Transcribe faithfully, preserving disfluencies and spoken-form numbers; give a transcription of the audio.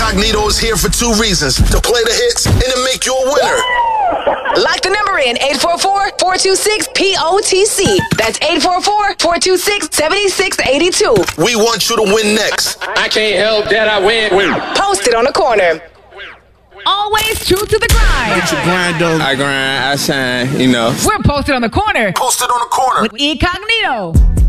Incognito is here for two reasons: to play the hits and to make you a winner. Lock the number in eight four four, four two six, P O T C. That's eight four four, four two six, seven six eight two. We want you to win next. I can't help that I win. Post it on the corner. Always true to the grind. Get your grind on. I grind, I shine, you know. We're posted on the corner Post it on the corner. with Incognito.